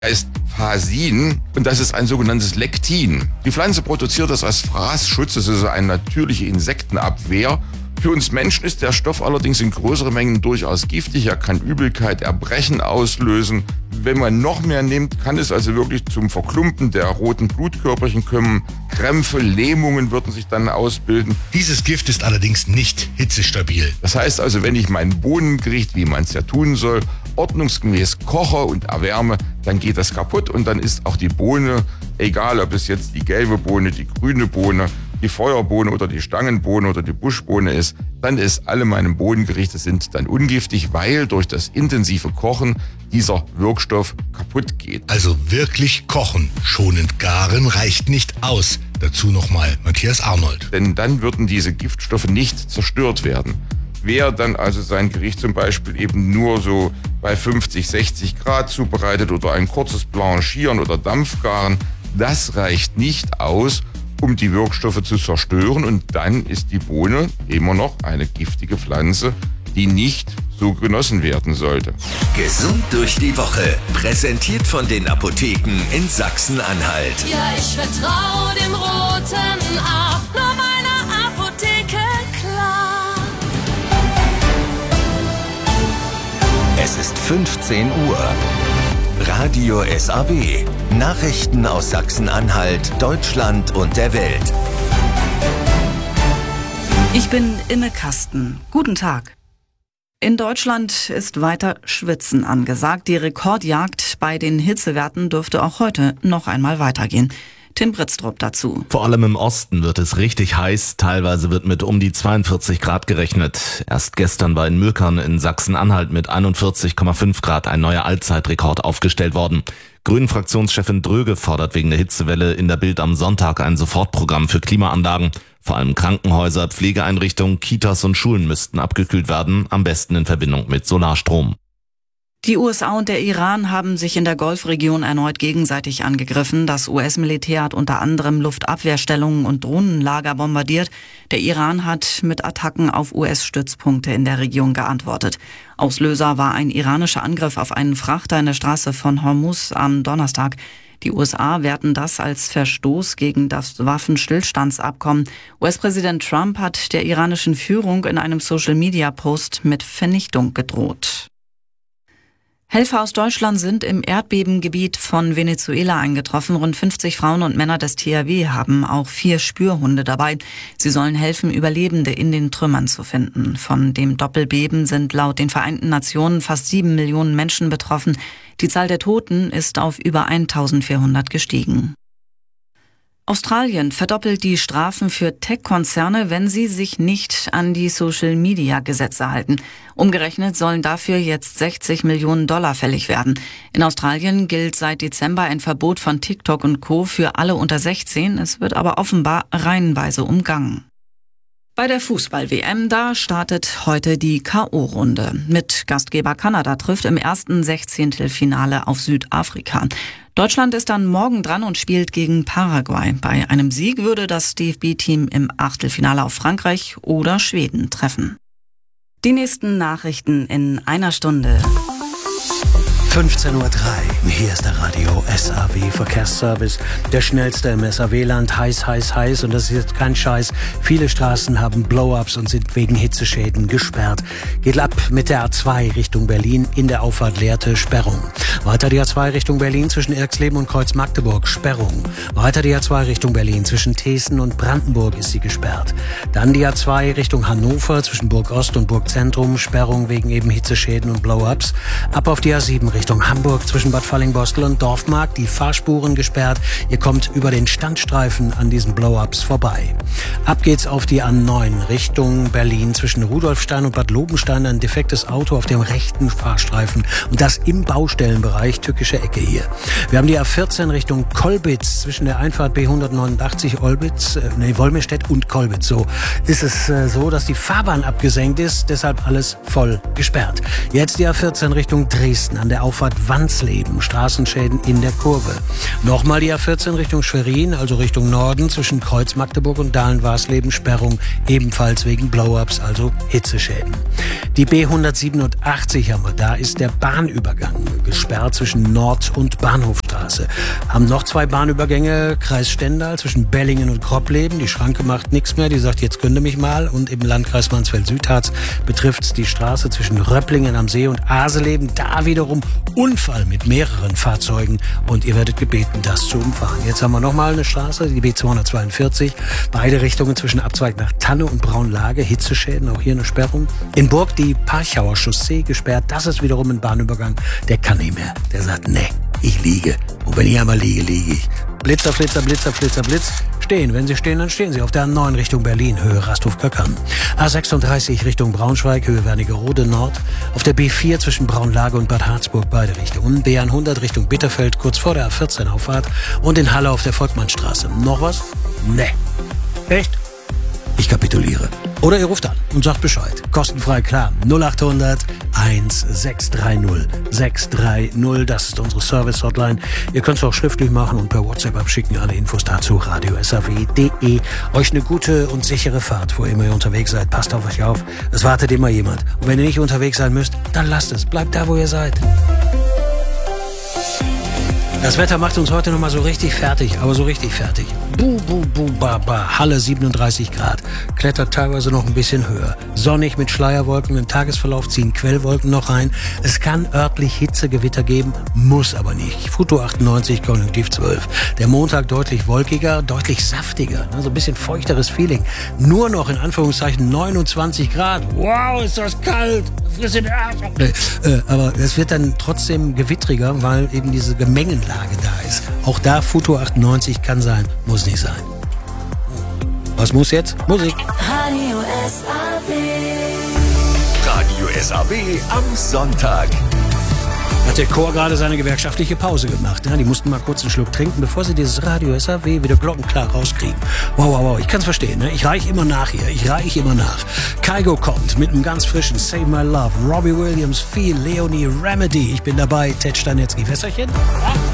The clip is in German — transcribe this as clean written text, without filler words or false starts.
ist Phasin und das ist ein sogenanntes Lektin. Die Pflanze produziert das als Fraßschutz, das ist also eine natürliche Insektenabwehr. Für uns Menschen ist der Stoff allerdings in größeren Mengen durchaus giftig. Er kann Übelkeit, Erbrechen auslösen. Wenn man noch mehr nimmt, kann es also wirklich zum Verklumpen der roten Blutkörperchen kommen. Krämpfe, Lähmungen würden sich dann ausbilden. Dieses Gift ist allerdings nicht hitzestabil. Das heißt also, wenn ich mein Bohnengericht, wie man es ja tun soll, ordnungsgemäß koche und erwärme, dann geht das kaputt und dann ist auch die Bohne, egal ob es jetzt die gelbe Bohne, die grüne Bohne, die Feuerbohne oder die Stangenbohne oder die Buschbohne ist, dann ist alle meine Bohnengerichte sind dann ungiftig, weil durch das intensive Kochen dieser Wirkstoff kaputt geht. Also wirklich kochen, schonend garen reicht nicht aus. Dazu nochmal Matthias Arnold. Denn dann würden diese Giftstoffe nicht zerstört werden. Wer dann also sein Gericht zum Beispiel eben nur so bei 50, 60 Grad zubereitet oder ein kurzes Blanchieren oder Dampfgaren, das reicht nicht aus, um die Wirkstoffe zu zerstören. Und dann ist die Bohne immer noch eine giftige Pflanze, die nicht so genossen werden sollte. Gesund durch die Woche. Präsentiert von den Apotheken in Sachsen-Anhalt. Ja, ich vertraue dem roten A, nur meiner Apotheke, klar. Es ist 15 Uhr. Radio SAW. Nachrichten aus Sachsen-Anhalt, Deutschland und der Welt. Ich bin Inne Kasten. Guten Tag. In Deutschland ist weiter Schwitzen angesagt. Die Rekordjagd bei den Hitzewerten dürfte auch heute noch einmal weitergehen. Tim Britztrup dazu. Vor allem im Osten wird es richtig heiß. Teilweise wird mit um die 42 Grad gerechnet. Erst gestern war in Mülkern in Sachsen-Anhalt mit 41,5 Grad ein neuer Allzeitrekord aufgestellt worden. Grünen-Fraktionschefin Dröge fordert wegen der Hitzewelle in der Bild am Sonntag ein Sofortprogramm für Klimaanlagen. Vor allem Krankenhäuser, Pflegeeinrichtungen, Kitas und Schulen müssten abgekühlt werden, am besten in Verbindung mit Solarstrom. Die USA und der Iran haben sich in der Golfregion erneut gegenseitig angegriffen. Das US-Militär hat unter anderem Luftabwehrstellungen und Drohnenlager bombardiert. Der Iran hat mit Attacken auf US-Stützpunkte in der Region geantwortet. Auslöser war ein iranischer Angriff auf einen Frachter in der Straße von Hormuz am Donnerstag. Die USA werten das als Verstoß gegen das Waffenstillstandsabkommen. US-Präsident Trump hat der iranischen Führung in einem Social-Media-Post mit Vernichtung gedroht. Helfer aus Deutschland sind im Erdbebengebiet von Venezuela eingetroffen. Rund 50 Frauen und Männer des THW haben auch 4 Spürhunde dabei. Sie sollen helfen, Überlebende in den Trümmern zu finden. Von dem Doppelbeben sind laut den Vereinten Nationen fast 7 Millionen Menschen betroffen. Die Zahl der Toten ist auf über 1400 gestiegen. Australien verdoppelt die Strafen für Tech-Konzerne, wenn sie sich nicht an die Social-Media-Gesetze halten. Umgerechnet sollen dafür jetzt $60 Millionen fällig werden. In Australien gilt seit Dezember ein Verbot von TikTok und Co. für alle unter 16. Es wird aber offenbar reihenweise umgangen. Bei der Fußball-WM, da startet heute die K.O.-Runde. Mit Gastgeber Kanada trifft im ersten Sechzehntelfinale auf Südafrika. Deutschland ist dann morgen dran und spielt gegen Paraguay. Bei einem Sieg würde das DFB-Team im Achtelfinale auf Frankreich oder Schweden treffen. Die nächsten Nachrichten in einer Stunde. 15:03 Uhr. Hier ist der Radio SAW Verkehrsservice. Der schnellste im SAW-Land. Heiß, heiß, heiß. Und das ist jetzt kein Scheiß. Viele Straßen haben Blow-ups und sind wegen Hitzeschäden gesperrt. Geht ab mit der A2 Richtung Berlin. In der Auffahrt Lehrte Sperrung. Weiter die A2 Richtung Berlin zwischen Erxleben und Kreuz-Magdeburg. Sperrung. Weiter die A2 Richtung Berlin zwischen Thesen und Brandenburg ist sie gesperrt. Dann die A2 Richtung Hannover zwischen Burg Ost und Burg Zentrum. Sperrung wegen eben Hitzeschäden und Blow-ups. Ab auf die A7 Richtung Hamburg zwischen Bad Fallingbostel und Dorfmark. Die Fahrspuren gesperrt. Ihr kommt über den Standstreifen an diesen Blow-ups vorbei. Ab geht's auf die A9 Richtung Berlin zwischen Rudolfstein und Bad Lobenstein. Ein defektes Auto auf dem rechten Fahrstreifen. Und das im Baustellenbereich, tückische Ecke hier. Wir haben die A14 Richtung Kolbitz zwischen der Einfahrt B189 Wolmirstedt und Kolbitz. So ist es so, dass die Fahrbahn abgesenkt ist. Deshalb alles voll gesperrt. Jetzt die A14 Richtung Dresden an der Auffahrt Wandsleben. Straßenschäden in der der Kurve. Nochmal die A14 Richtung Schwerin, also Richtung Norden, zwischen Kreuz Magdeburg und Dahlen-Warsleben Sperrung, ebenfalls wegen Blow-ups, also Hitzeschäden. Die B187 haben wir, da ist der Bahnübergang gesperrt zwischen Nord- und Bahnhofstraße. Haben noch 2 Bahnübergänge, Kreis Stendal zwischen Bellingen und Kroppleben. Die Schranke macht nichts mehr, die sagt, jetzt könnt ihr mich mal. Und im Landkreis Mansfeld-Südharz betrifft die Straße zwischen Röpplingen am See und Aseleben. Da wiederum Unfall mit mehreren Fahrzeugen und ihr werdet gebeten, das zu umfahren. Jetzt haben wir nochmal eine Straße, die B242. Beide Richtungen zwischen Abzweig nach Tanne und Braunlage. Hitzeschäden, auch hier eine Sperrung. In Burg die Parchauer Chaussee gesperrt. Das ist wiederum ein Bahnübergang. Der kann nicht mehr. Der sagt, nee, ich liege. Und wenn ich einmal liege, liege ich. Blitzer, Flitzer, Blitzer, Flitzer, Blitz. Stehen. Wenn Sie stehen, dann stehen Sie. Auf der A9 Richtung Berlin, Höhe Rasthof-Kackern. A36 Richtung Braunschweig, Höhe Wernigerode Nord. Auf der B4 zwischen Braunlage und Bad Harzburg, beide Richtungen. B100 Richtung Bitterfeld, kurz vor der A14 Auffahrt. Und in Halle auf der Volkmannstraße. Noch was? Nee. Echt? Ich kapituliere. Oder ihr ruft an und sagt Bescheid. Kostenfrei, klar. 0800 1630 630. Das ist unsere Service-Hotline. Ihr könnt es auch schriftlich machen und per WhatsApp abschicken. Alle Infos dazu radio.saw.de. Euch eine gute und sichere Fahrt, wo immer ihr unterwegs seid. Passt auf euch auf. Es wartet immer jemand. Und wenn ihr nicht unterwegs sein müsst, dann lasst es. Bleibt da, wo ihr seid. Das Wetter macht uns heute nochmal so richtig fertig, aber so richtig fertig. Halle 37 Grad, klettert teilweise noch ein bisschen höher. Sonnig mit Schleierwolken, im Tagesverlauf ziehen Quellwolken noch rein. Es kann örtlich Hitzegewitter geben, muss aber nicht. Futo 98, Konjunktiv 12. Der Montag deutlich wolkiger, deutlich saftiger, so ein bisschen feuchteres Feeling. Nur noch in Anführungszeichen 29 Grad. Wow, ist das kalt! Friss in den Arsch! Aber es wird dann trotzdem gewittriger, weil eben diese Gemengenlage da ist. Auch da Futo 98 kann sein, muss nicht sein. Was muss jetzt? Musik. Radio SAW. Radio SAW am Sonntag. Hat der Chor gerade seine gewerkschaftliche Pause gemacht. Ja, die mussten mal kurz einen Schluck trinken, bevor sie dieses Radio SAW wieder glockenklar rauskriegen. Wow. Ich kann's verstehen. Ne? Ich reiche immer nach hier. Kygo kommt mit einem ganz frischen Save My Love. Robbie Williams, Feel, Leonie, Remedy. Ich bin dabei. Ted Stanetzky. Wässerchen? Ja?